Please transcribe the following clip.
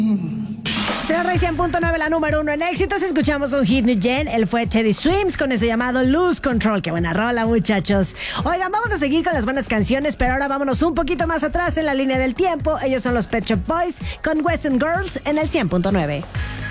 Será Rey 100.9, la número 1 en éxitos. Escuchamos un hit New Gen. Él fue Teddy Swims con ese llamado Lose Control. Qué buena rola, muchachos. Oigan, vamos a seguir con las buenas canciones, pero ahora vámonos un poquito más atrás en la línea del tiempo. Ellos son los Pet Shop Boys con Western Girls en el 100.9.